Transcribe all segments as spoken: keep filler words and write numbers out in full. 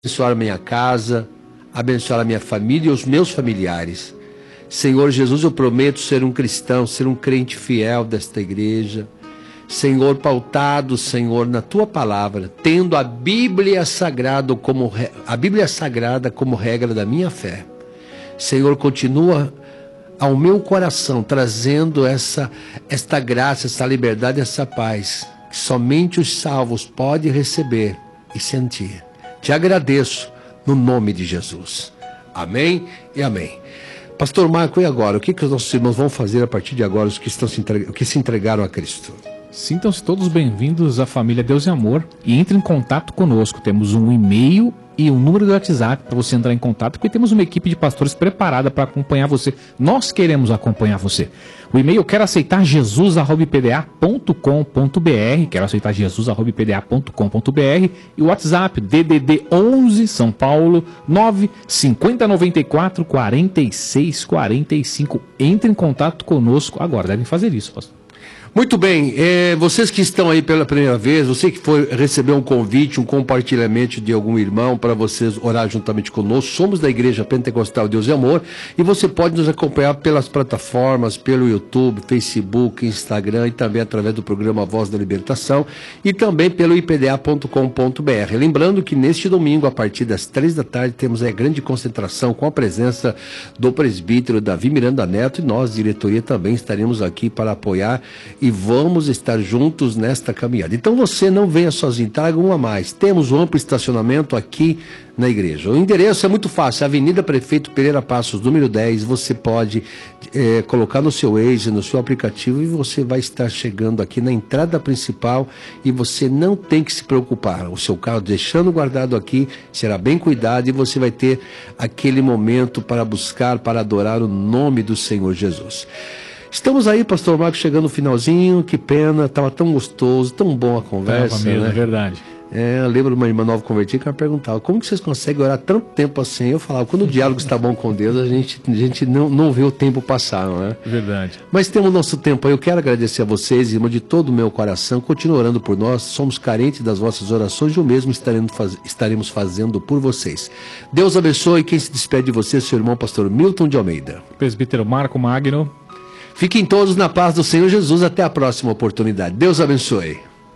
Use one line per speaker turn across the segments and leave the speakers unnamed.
abençoar a minha casa, abençoar a minha família e os meus familiares. Senhor Jesus, eu prometo ser um cristão, ser um crente fiel desta igreja. Senhor, pautado, Senhor, na Tua palavra, tendo a Bíblia Sagrada como, a Bíblia Sagrada como regra da minha fé. Senhor, continua ao meu coração trazendo essa, esta graça, essa liberdade, essa paz, que somente os salvos podem receber e sentir. Te agradeço no nome de Jesus. Amém e amém. Pastor Marco, e agora? O que, que os nossos irmãos vão fazer a partir de agora, os que, estão se, entreg... que se entregaram a Cristo?
Sintam-se todos bem-vindos à família Deus e Amor e entre em contato conosco. Temos um e-mail e um número do WhatsApp para você entrar em contato, porque temos uma equipe de pastores preparada para acompanhar você. Nós queremos acompanhar você. O e-mail quero aceitar jesus arroba i p d a ponto com ponto b r, quero aceitar jesus arroba i p d a ponto com ponto b r, e o WhatsApp D D D onze São Paulo nove cinco zero nove quatro quatro seis quatro cinco. Entre em contato conosco agora. Devem fazer isso, pastor.
Muito bem, é, vocês que estão aí pela primeira vez, você que foi receber um convite, um compartilhamento de algum irmão para vocês orar juntamente conosco, somos da Igreja Pentecostal Deus e Amor, e você pode nos acompanhar pelas plataformas, pelo YouTube, Facebook, Instagram e também através do programa Voz da Libertação e também pelo i p d a ponto com ponto b r. Lembrando que neste domingo, a partir das três da tarde, temos a grande concentração com a presença do presbítero Davi Miranda Neto, e nós, diretoria, também estaremos aqui para apoiar e vamos estar juntos nesta caminhada. Então você não venha sozinho, traga um a mais. Temos um amplo estacionamento aqui na igreja. O endereço é muito fácil, Avenida Prefeito Pereira Passos, número dez. Você pode é, colocar no seu Waze, no seu aplicativo, e você vai estar chegando aqui na entrada principal, e você não tem que se preocupar. O seu carro, deixando guardado aqui, será bem cuidado, e você vai ter aquele momento para buscar, para adorar o nome do Senhor Jesus. Estamos aí, pastor Marcos, chegando no finalzinho, que pena, estava tão gostoso, tão bom a conversa,
Tava mesmo,
né?
É verdade.
É, eu lembro de uma irmã nova convertida que ela perguntava, como que vocês conseguem orar tanto tempo assim? Eu falava, quando o diálogo está bom com Deus, a gente, a gente não, não vê o tempo passar, não é?
Verdade.
Mas temos nosso tempo aí, eu quero agradecer a vocês, irmão, de todo o meu coração, continue orando por nós, somos carentes das vossas orações, e o mesmo estaremos, faz, estaremos fazendo por vocês. Deus abençoe, quem se despede de você, seu irmão pastor Milton de Almeida.
Presbítero Marco Magno.
Fiquem todos na paz do Senhor Jesus. Até a próxima oportunidade. Deus abençoe.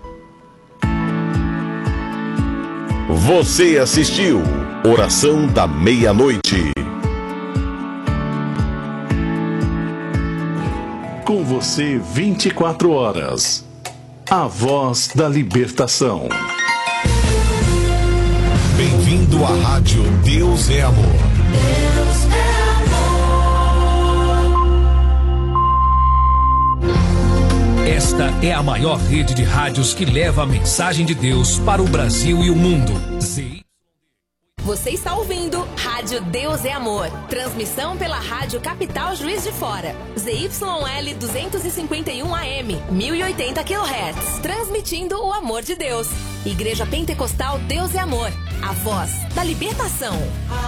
Você assistiu Oração da Meia-Noite. Com você vinte e quatro horas. A Voz da Libertação. Bem-vindo à Rádio Deus é Amor. Deus é
Esta é a maior rede de rádios que leva a mensagem de Deus para o Brasil e o mundo.
Você está ouvindo Rádio Deus é Amor. Transmissão pela Rádio Capital Juiz de Fora. Z Y L duzentos e cinquenta e um A M, mil e oitenta quilohertz. Transmitindo o amor de Deus. Igreja Pentecostal Deus é Amor. A voz da libertação.